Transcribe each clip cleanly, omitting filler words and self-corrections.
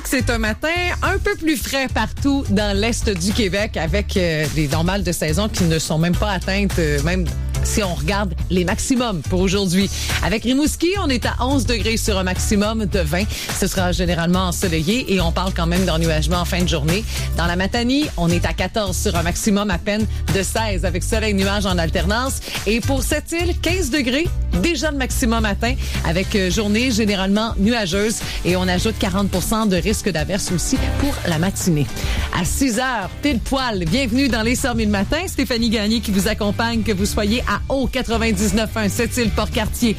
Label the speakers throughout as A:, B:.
A: que c'est un matin un peu plus frais partout dans l'Est du Québec avec des normales de saison qui ne sont même pas atteintes, même si on regarde les maximums pour aujourd'hui. Avec Rimouski, on est à 11 degrés sur un maximum de 20. Ce sera généralement ensoleillé et on parle quand même d'ennuagement en fin de journée. Dans la Matanie, on est à 14 sur un maximum à peine de 16 avec soleil et nuages en alternance. Et pour cette île, 15 degrés, déjà le maximum atteint avec journée généralement nuageuse et on ajoute 40% de risque d'averse aussi pour la matinée. À 6 heures, pile poil, bienvenue dans les Sorties le matin. Stéphanie Gagné qui vous accompagne, que vous soyez à Haut 99.1, Sept-Îles-Port-Cartier,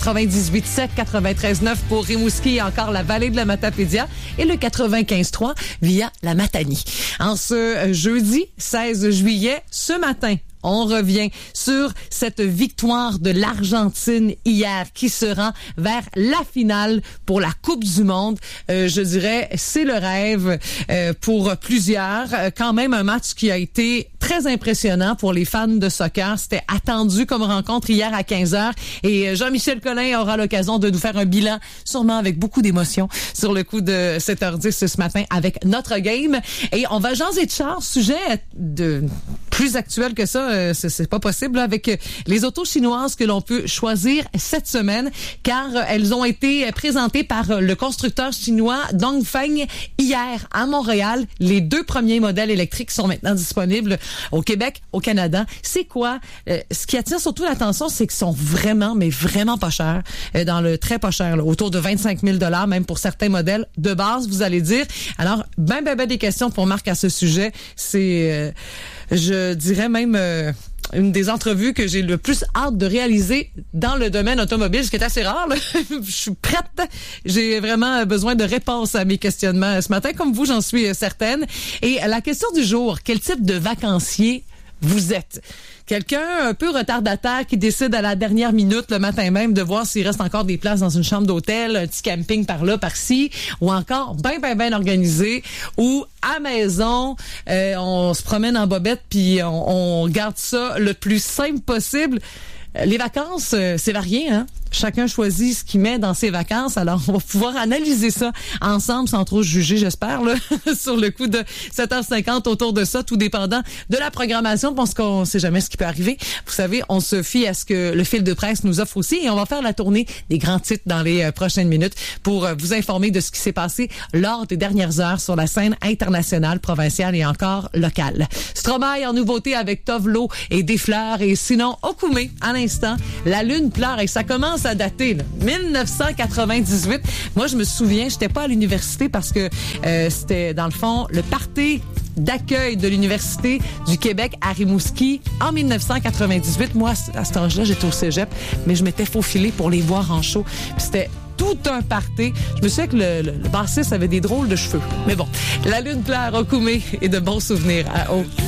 A: 98.7, 93.9 pour Rimouski et encore la vallée de la Matapédia et le 95.3 via la Matanie. En ce jeudi 16 juillet, ce matin, on revient sur cette victoire de l'Argentine hier qui se rend vers la finale pour la Coupe du Monde. Je dirais, c'est le rêve pour plusieurs. Quand même un match qui a été très impressionnant pour les fans de soccer. C'était attendu comme rencontre hier à 15h et Jean-Michel Collin aura l'occasion de nous faire un bilan, sûrement avec beaucoup d'émotion, sur le coup de 7h10 ce matin avec notre game. Et on va jaser de char, sujet de plus actuel que ça. C'est pas possible, là, avec les autos chinoises que l'on peut choisir cette semaine, car elles ont été présentées par le constructeur chinois Dongfeng hier à Montréal. Les 2 premiers modèles électriques sont maintenant disponibles au Québec, au Canada. C'est quoi? Ce qui attire surtout l'attention, c'est qu'ils sont vraiment, mais vraiment pas chers, dans le très pas cher, là, autour de 25 000 $, même pour certains modèles de base, vous allez dire. Alors, ben des questions pour Marc à ce sujet. C'est, je dirais même... une des entrevues que j'ai le plus hâte de réaliser dans le domaine automobile, ce qui est assez rare, là. Je suis prête. J'ai vraiment besoin de réponses à mes questionnements ce matin, comme vous, j'en suis certaine. Et la question du jour, quel type de vacancier vous êtes? Quelqu'un un peu retardataire qui décide à la dernière minute, le matin même, de voir s'il reste encore des places dans une chambre d'hôtel, un petit camping par là, par-ci, ou encore bien organisé, ou à maison, on se promène en bobette puis on garde ça le plus simple possible. Les vacances, c'est varié, hein? Chacun choisit ce qu'il met dans ses vacances. Alors, on va pouvoir analyser ça ensemble sans trop se juger, j'espère, là, sur le coup de 7h50 autour de ça, tout dépendant de la programmation, parce qu'on sait jamais ce qui peut arriver. Vous savez, on se fie à ce que le fil de presse nous offre aussi et on va faire la tournée des grands titres dans les prochaines minutes pour vous informer de ce qui s'est passé lors des dernières heures sur la scène internationale, provinciale et encore locale. Stromae en nouveauté avec Tovlo et des fleurs et sinon Okume à l'instant. La lune pleure et ça commence à dater, là. 1998. Moi, je me souviens, j'étais pas à l'université parce que c'était, dans le fond, le party d'accueil de l'Université du Québec à Rimouski en 1998. Moi, à cet âge-là, j'étais au cégep, mais je m'étais faufilée pour les voir en show. Puis c'était tout un party. Je me souviens que le bassiste avait des drôles de cheveux. Mais bon, la lune pleure, Okume et de bons souvenirs à Haut.